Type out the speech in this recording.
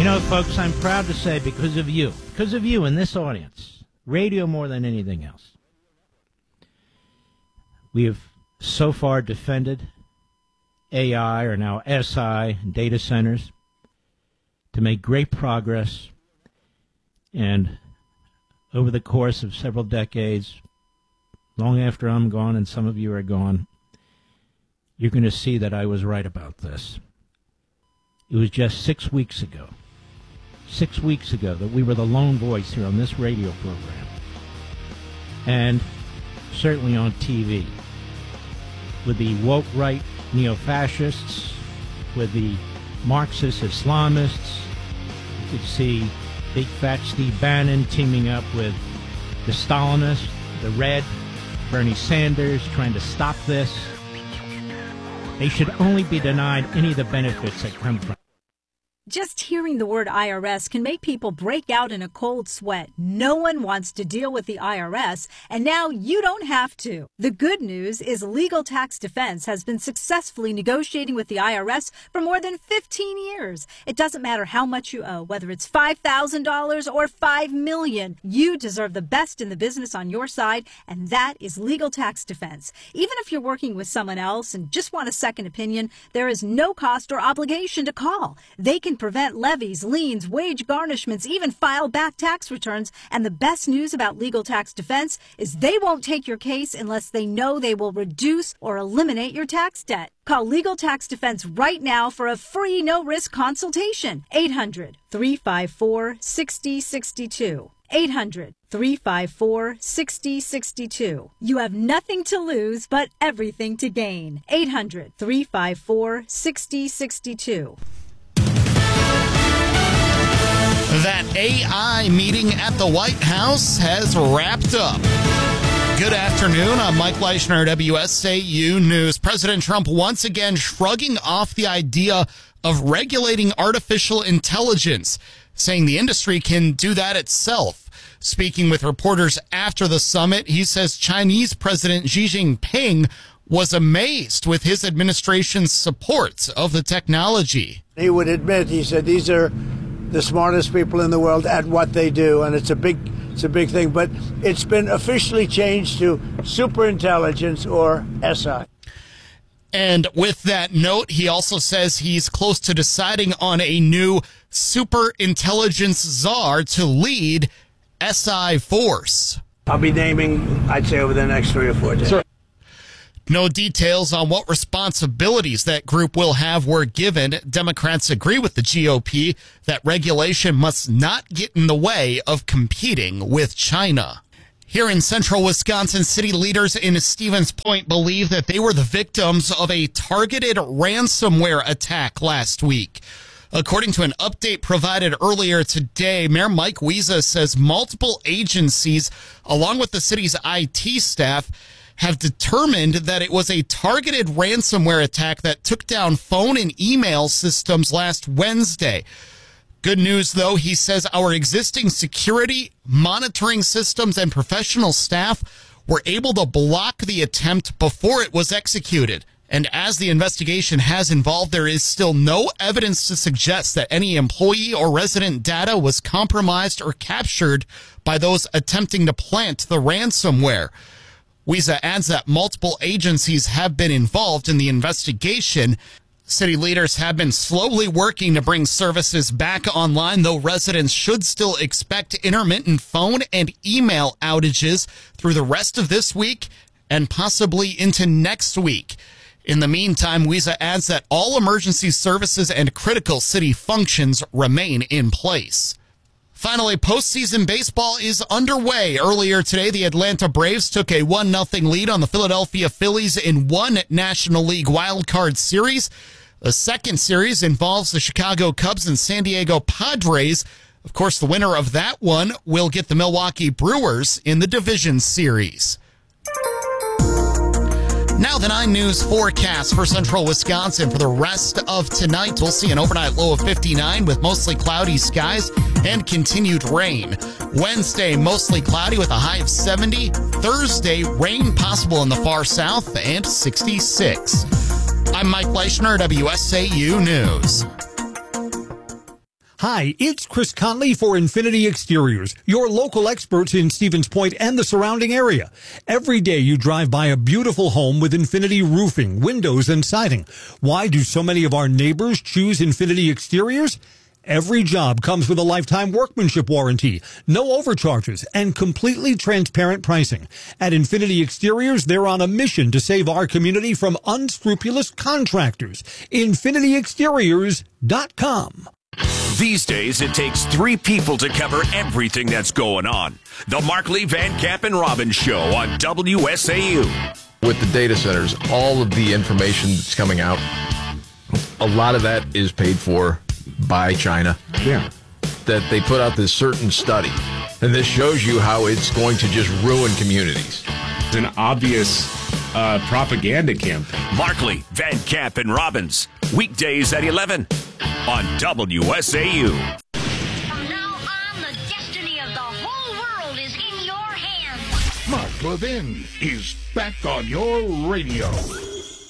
You know, folks, I'm proud to say because of you in this audience, radio more than anything else, we have so far defended AI, or now SI, data centers, to make great progress. And over the course of several decades, long after I'm gone and some of you are gone, you're going to see that I was right about this. It was just 6 weeks ago that we were the lone voice here on this radio program, and certainly on TV, with the woke right neo-fascists, with the Marxist Islamists. You could see big fat Steve Bannon teaming up with the Stalinists, the Red, Bernie Sanders, trying to stop this. They should only be denied any of the benefits that come from it. Just hearing the word IRS can make people break out in a cold sweat. No one wants to deal with the IRS, and now you don't have to. The good news is Legal Tax Defense has been successfully negotiating with the IRS for more than 15 years. It doesn't matter how much you owe, whether it's $5,000 or $5 million. You deserve the best in the business on your side, and that is Legal Tax Defense. Even if you're working with someone else and just want a second opinion, there is no cost or obligation to call. They can prevent levies, liens, wage garnishments, even file back tax returns. And the best news about Legal Tax Defense is they won't take your case unless they know they will reduce or eliminate your tax debt. Call Legal Tax Defense right now for a free no-risk consultation. 800-354-6062. 800-354-6062. You have nothing to lose but everything to gain. 800-354-6062. That AI meeting at the White House has wrapped up. Good afternoon. I'm Mike Leishner, WSAU News. President Trump once again shrugging off the idea of regulating artificial intelligence, saying the industry can do that itself. Speaking with reporters after the summit, he says Chinese President Xi Jinping was amazed with his administration's support of the technology. He would admit, he said, these are the smartest people in the world at what they do, and it's a big thing, but it's been officially changed to superintelligence, or SI. And with that note, he also says he's close to deciding on a new superintelligence czar to lead SI Force. I'll be naming, I'd say, over the next 3 or 4 days. Sure. No details on what responsibilities that group will have were given. Democrats agree with the GOP that regulation must not get in the way of competing with China. Here in central Wisconsin, city leaders in Stevens Point believe that they were the victims of a targeted ransomware attack last week. According to an update provided earlier today, Mayor Mike Wiese says multiple agencies, along with the city's IT staff, have determined that it was a targeted ransomware attack that took down phone and email systems last Wednesday. Good news, though, he says our existing security, monitoring systems, and professional staff were able to block the attempt before it was executed. And as the investigation has evolved, there is still no evidence to suggest that any employee or resident data was compromised or captured by those attempting to plant the ransomware. Wiese adds that multiple agencies have been involved in the investigation. City leaders have been slowly working to bring services back online, though residents should still expect intermittent phone and email outages through the rest of this week and possibly into next week. In the meantime, Wiese adds that all emergency services and critical city functions remain in place. Finally, postseason baseball is underway. Earlier today, the Atlanta Braves took a 1-0 lead on the Philadelphia Phillies in one National League wildcard series. The second series involves the Chicago Cubs and San Diego Padres. Of course, the winner of that one will get the Milwaukee Brewers in the division series. Now the 9 News forecast for central Wisconsin for the rest of tonight. We'll see an overnight low of 59 with mostly cloudy skies and continued rain. Wednesday, mostly cloudy with a high of 70. Thursday, rain possible in the far south and 66. I'm Mike Leishner, WSAU News. Hi, it's Chris Conley for Infinity Exteriors, your local experts in Stevens Point and the surrounding area. Every day you drive by a beautiful home with Infinity roofing, windows, and siding. Why do so many of our neighbors choose Infinity Exteriors? Every job comes with a lifetime workmanship warranty, no overcharges, and completely transparent pricing. At Infinity Exteriors, they're on a mission to save our community from unscrupulous contractors. InfinityExteriors.com. These days, it takes 3 people to cover everything that's going on. The Markley, Van Camp, and Robbins Show on WSAU. With the data centers, all of the information that's coming out, a lot of that is paid for by China. Yeah. That they put out this certain study, and this shows you how it's going to just ruin communities. It's an obvious propaganda campaign. Markley, Van Camp, and Robbins. Weekdays at 11 on WSAU. From now on, the destiny of the whole world is in your hands. Mark Levin is back on your radio.